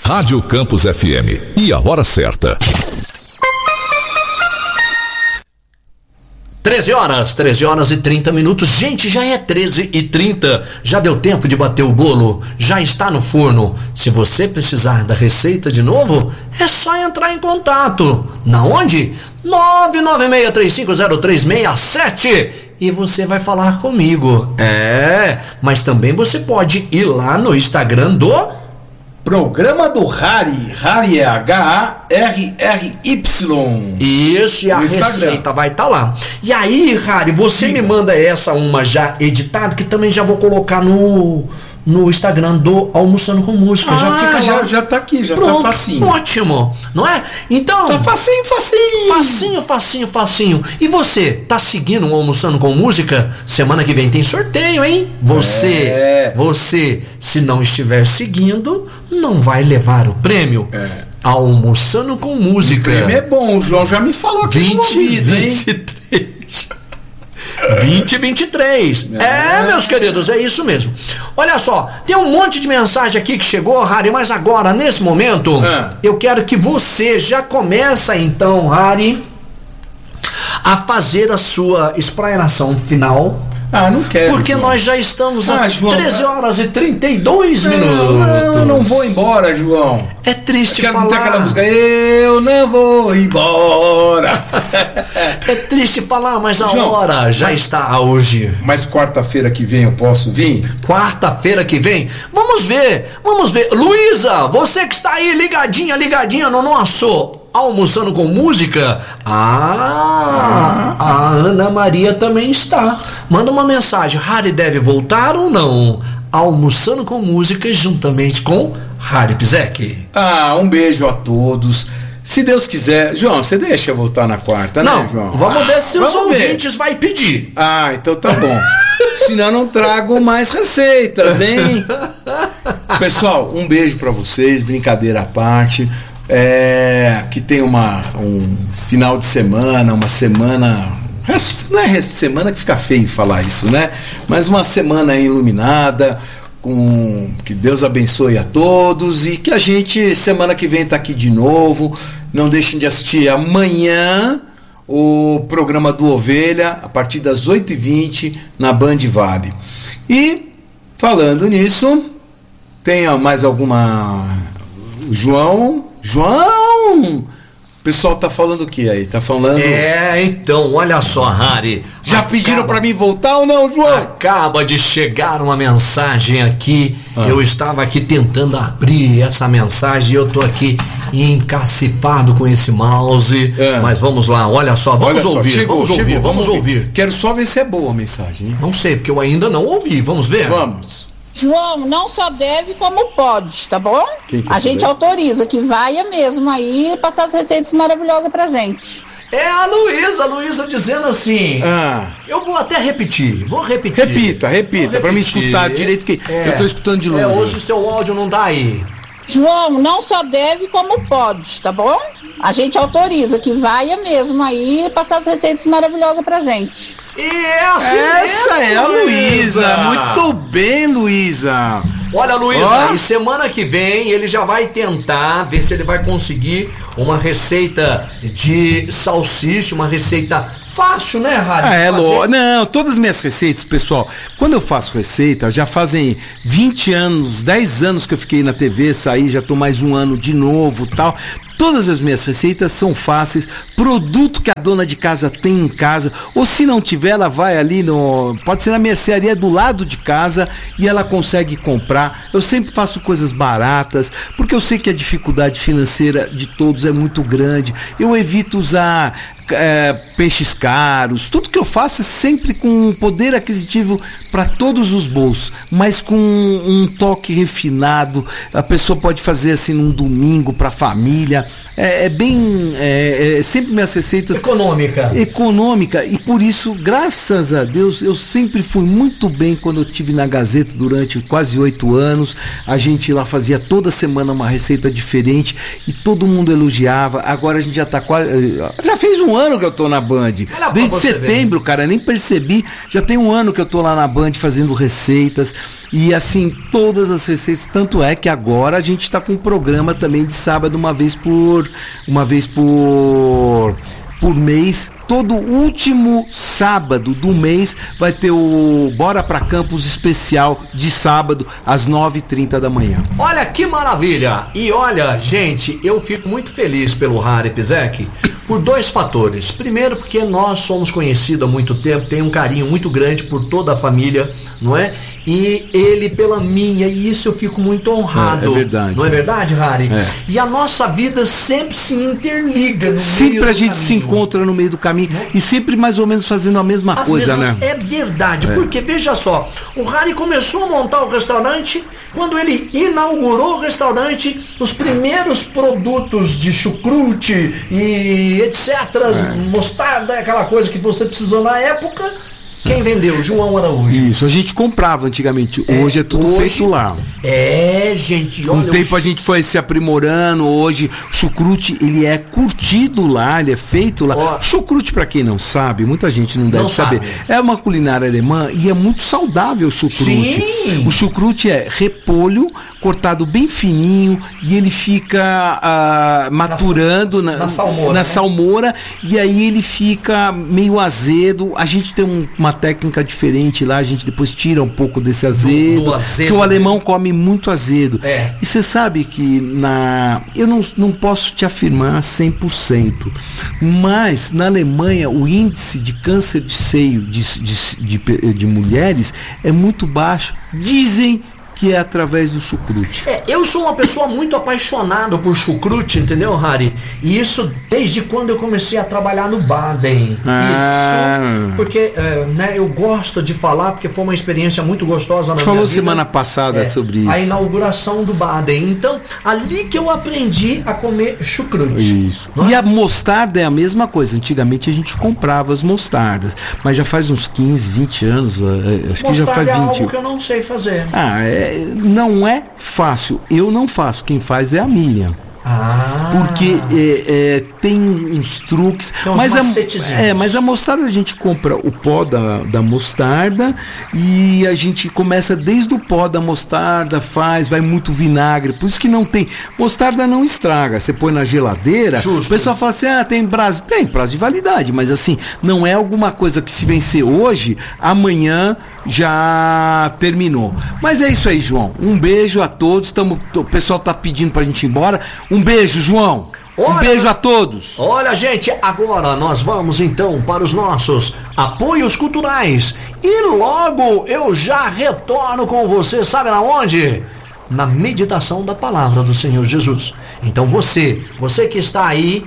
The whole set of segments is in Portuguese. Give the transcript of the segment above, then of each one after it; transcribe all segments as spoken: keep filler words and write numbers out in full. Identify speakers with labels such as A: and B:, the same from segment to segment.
A: Rádio Campus F M. E a hora certa.
B: treze horas, treze horas e trinta minutos. Gente, já é treze e trinta. Já deu tempo de bater o bolo? Já está no forno? Se você precisar da receita de novo, é só entrar em contato. Na onde? nove nove seis três cinco zero três seis sete. E você vai falar comigo. É, mas também você pode ir lá no Instagram do
C: Programa do Hari. Hari é H A R R Y.
B: Isso, e a receita vai estar tá lá. E aí, Hari, você Sim. me manda essa uma já editada, que também já vou colocar no, no Instagram do Almoçando com Música.
C: Ah,
B: já fica
C: já,
B: lá.
C: já tá aqui, já
B: Pronto,
C: tá facinho.
B: Ótimo, não é? Então...
C: Tá facinho, facinho.
B: Facinho, facinho, facinho. E você, tá seguindo o Almoçando com Música? Semana que vem tem sorteio, hein? Você, é. você, se não estiver seguindo, não vai levar o prêmio. É. Almoçando com Música.
C: O prêmio é bom, o João já me falou aqui
B: vinte,
C: no ouvido, hein?
B: vinte e três. vinte e vinte e três. É. é, meus queridos, é isso mesmo. Olha só, tem um monte de mensagem aqui que chegou, Hari, mas agora, nesse momento, é. eu quero que você já começa então, Hari, a fazer a sua espraiação final.
C: Ah, não quero.
B: Porque
C: João.
B: nós já estamos
C: ah,
B: às
C: João,
B: treze horas e trinta e dois
C: não,
B: minutos.
C: Eu não vou embora, João.
B: É triste
C: eu
B: falar.
C: Tem aquela música, eu não vou embora.
B: É triste falar, mas a João, hora já
C: mas,
B: está hoje.
C: Mas quarta-feira que vem eu posso vir?
B: Quarta-feira que vem? Vamos ver, vamos ver. Luísa, você que está aí ligadinha, ligadinha no nosso Almoçando com Música. Ah, ah, a Ana Maria também está. Manda uma mensagem. Hari deve voltar ou não? Almoçando com Música juntamente com Hari Pizek.
C: Ah, um beijo a todos. Se Deus quiser. João, você deixa eu voltar na quarta,
B: não,
C: né, João?
B: Vamos ver se os
C: vamos
B: ouvintes ver. vai pedir.
C: Ah, então tá bom. Senão eu não trago mais receitas, hein? Pessoal, um beijo pra vocês. Brincadeira à parte. É, que tem uma, um final de semana, uma semana, não é semana que fica feio falar isso, né? Mas uma semana iluminada, com, que Deus abençoe a todos e que a gente semana que vem tá aqui de novo. Não deixem de assistir amanhã o programa do Ovelha a partir das oito e vinte na Band Vale. E falando nisso, tem mais alguma... João... João! O pessoal tá falando o que aí? Tá falando...
B: É, então, olha só, Hari.
C: Já acaba... pediram pra mim voltar ou não, João?
B: Acaba de chegar uma mensagem aqui. Ah. Eu estava aqui tentando abrir essa mensagem e eu tô aqui encacifado com esse mouse. É. Mas vamos lá, olha só, vamos olha ouvir, só, chegou, vamos chegou, ouvir, vamos, vamos ouvir. ouvir.
C: Quero só ver se é boa a mensagem, hein?
B: Não sei, porque eu ainda não ouvi. Vamos ver?
C: Vamos.
D: João, não só deve como pode, tá bom? A gente autoriza que vai mesmo aí passar as receitas maravilhosas pra gente.
B: É a Luísa, a Luísa dizendo assim.
C: Ah.
B: Eu vou até repetir, vou repetir.
C: Repita, repita, pra me escutar direito que é. eu tô escutando de longe.
B: É, hoje o seu áudio não tá aí.
D: João, não só deve como pode, tá bom? A gente autoriza que vai mesmo aí passar as receitas maravilosas pra gente.
B: E é assim
C: Essa
B: mesmo,
C: é a Luísa. Muito bem, Luísa.
B: Olha, Luísa, oh. e semana que vem ele já vai tentar ver se ele vai conseguir uma receita de salsicha, uma receita fácil, né, Hari?
C: Ah, é, Lô. Não, todas as minhas receitas, pessoal, quando eu faço receita, já fazem vinte anos, dez anos que eu fiquei na T V, saí, já tô mais um ano de novo, tal. Todas as minhas receitas são fáceis, produto que a dona de casa tem em casa, ou se não tiver, ela vai ali no, pode ser na mercearia do lado de casa e ela consegue comprar. Eu sempre faço coisas baratas, porque eu sei que a dificuldade financeira de todos é muito grande. Eu evito usar é, peixes caros, tudo que eu faço é sempre com poder aquisitivo para todos os bolsos, mas com um toque refinado. A pessoa pode fazer assim num domingo para a família. É, é bem é, é, sempre minhas receitas
B: econômica
C: econômica e por isso, graças a Deus, eu sempre fui muito bem. Quando eu estive na Gazeta durante quase oito anos, a gente lá fazia toda semana uma receita diferente e todo mundo elogiava. Agora a gente já está quase, já fez um ano que eu tô na Band. Desde setembro, ver. cara, nem percebi. Já tem um ano que eu tô lá na Band fazendo receitas. E assim, todas as receitas. Tanto é que agora a gente tá com um programa também de sábado, uma vez por. Uma vez por. por mês. Todo último sábado do mês vai ter o Bora Pra Campus especial de sábado às nove e trinta da manhã.
B: Olha que maravilha! E olha, gente, eu fico muito feliz pelo Harry Pizek por dois fatores. Primeiro, porque nós somos conhecidos há muito tempo, tem um carinho muito grande por toda a família, não é? E ele pela minha, e isso eu fico muito honrado.
C: É, é verdade.
B: Não é verdade, Harry?
C: É.
B: E a nossa vida sempre se interliga no
C: sempre
B: meio do
C: a gente
B: caminho.
C: se encontra no meio do caminho, né? E sempre mais ou menos fazendo a mesma
B: As
C: coisa,
B: mesmas,
C: né?
B: É verdade,
C: É.
B: porque veja só, o Harry começou a montar o restaurante. Quando ele inaugurou o restaurante, os primeiros produtos de chucrute e etcétera,
C: É.
B: mostarda, aquela coisa que você precisou na época, quem vendeu? João Araújo.
C: Isso, a gente comprava antigamente,
B: É,
C: hoje é tudo
B: hoje-
C: feito lá.
B: É, gente, olha...
C: Um tempo
B: o-
C: a gente foi se aprimorando, hoje o chucrute, ele é curtido lá, ele é feito lá.
B: Ó.
C: Chucrute, pra quem não sabe, muita gente não deve
B: Não
C: saber,
B: sabe.
C: é uma culinária alemã e é muito saudável o chucrute.
B: Sim.
C: O chucrute é repolho cortado bem fininho e ele fica ah, maturando
B: na
C: na,
B: salmoura,
C: na
B: né?
C: salmoura, e aí ele fica meio azedo. A gente tem um- uma técnica diferente lá, a gente depois tira um pouco desse azedo,
B: do azedo,
C: que o
B: né?
C: alemão come muito azedo.
B: É.
C: E você sabe que na eu não, não posso te afirmar cem por cento, mas na Alemanha o índice de câncer de seio de, de, de, de mulheres é muito baixo. Dizem que é através do chucrute.
B: É, eu sou uma pessoa muito apaixonada por chucrute, entendeu, Harry? E isso desde quando eu comecei a trabalhar no Baden.
C: Ah.
B: Isso, porque é, né, eu gosto de falar, porque foi uma experiência muito gostosa na minha
C: Falou
B: vida.
C: semana passada
B: É,
C: sobre isso.
B: A inauguração do Baden. Então, ali que eu aprendi a comer chucrute.
C: Isso.
B: Não é?
C: E a mostarda é a mesma coisa. Antigamente a gente comprava as mostardas, mas já faz uns quinze, vinte anos, eh, acho que já
B: Mostarda
C: faz
B: é
C: vinte.
B: algo que eu não sei fazer.
C: Ah, é, não é fácil. Eu não faço. Quem faz é a Miriam.
B: Ah.
C: Porque é, é, tem uns truques.
B: Tem uns
C: mas, a,
B: macetezinhos.
C: é, mas a mostarda, a gente compra o pó da, da mostarda e a gente começa desde o pó da mostarda, faz, vai muito vinagre. Por isso que não tem. Mostarda não estraga. Você põe na geladeira,
B: Justo.
C: o pessoal fala assim: ah, tem prazo. Tem prazo de validade, mas assim, não é alguma coisa que se vencer hoje, amanhã já terminou. Mas é isso aí, João. Um beijo a todos. Tamo, o pessoal tá pedindo pra gente ir embora. Um beijo, João. Um
B: Olha,
C: beijo a todos.
B: Olha, gente, agora nós vamos então para os nossos apoios culturais. E logo eu já retorno com você, sabe na onde? Na meditação da palavra do Senhor Jesus. Então você, você que está aí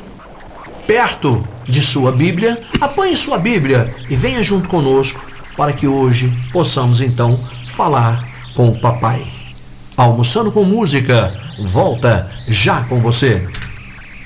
B: perto de sua Bíblia, apanhe sua Bíblia e venha junto conosco para que hoje possamos então falar com o papai. Almoçando com música, volta já com você.